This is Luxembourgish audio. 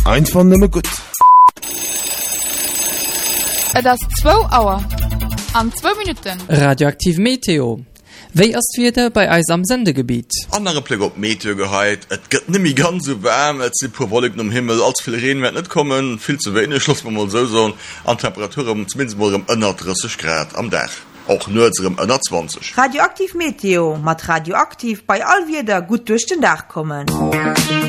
Einfach nimmer gut. Das 2 Uhr. An 2 Minuten. Radioaktiv Meteo. Wéi ass wieder bei eis am Sendegebiet? Andere Pläge op Meteo gehait, et gëtt nimi ganz so warm, et si pur Wolken um Himmel, als viel Regen wird net kommen, viel zu wenig, schloss man mal so, an Temperaturen zumindest mal um 30 Grad am Dach. Auch nur um 20. Radioaktiv Meteo, mat radioaktiv bei all wieder gut durch den Dach kommen.